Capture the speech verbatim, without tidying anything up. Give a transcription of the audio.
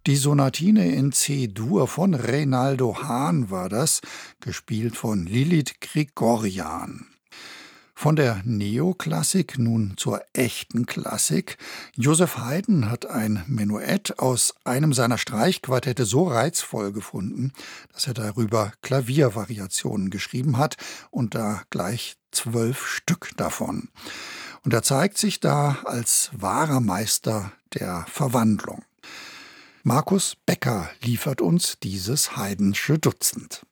Die Sonatine in C-Dur von Reynaldo Hahn war das, gespielt von Lilith Grigorjan. Von der Neoklassik nun zur echten Klassik. Joseph Haydn hat ein Menuett aus einem seiner Streichquartette so reizvoll gefunden, dass er darüber Klaviervariationen geschrieben hat und da gleich zwölf Stück davon. Und er zeigt sich da als wahrer Meister der Verwandlung. Markus Becker liefert uns dieses Haydnsche Dutzend.